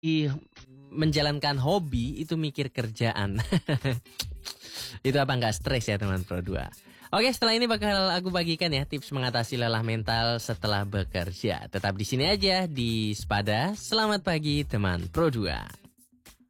menjalankan hobi itu mikir kerjaan. Itu apa nggak stres ya teman Pro 2? Oke, setelah ini bakal aku bagikan ya tips mengatasi lelah mental setelah bekerja. Tetap di sini aja di Sepada. Selamat pagi teman Pro 2.